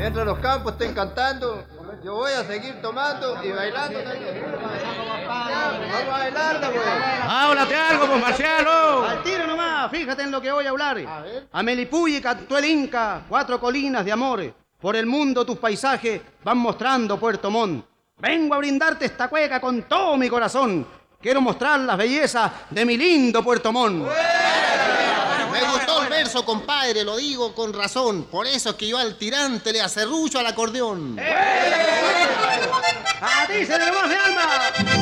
Mientras los campos estén cantando, yo voy a seguir tomando y bailando también. Vamos a bailarla, pues. ¡Háblate algo, pues, Marcialo! Al tiro nomás, fíjate en lo que voy a hablar. A ver. A Melipulli cantó el Inca, 4 colinas de amor. Por el mundo tus paisajes van mostrando Puerto Montt. Vengo a brindarte esta cueca con todo mi corazón. Quiero mostrar las bellezas de mi lindo Puerto Montt. Me gustó el verso, compadre, lo digo con razón. Por eso es que yo al tirante le acerrullo al acordeón. ¡A ti se le va mi alma!